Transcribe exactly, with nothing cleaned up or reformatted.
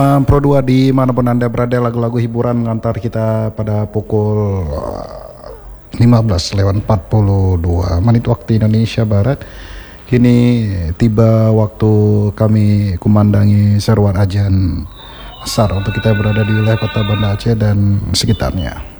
Um, Pro dua dimanapun Anda berada, lagu-lagu hiburan mengantar kita pada pukul lima belas lewat empat puluh dua menit waktu Indonesia Barat. Kini tiba waktu kami kumandangi seruan ajan asar untuk kita berada di wilayah kota Banda Aceh dan sekitarnya.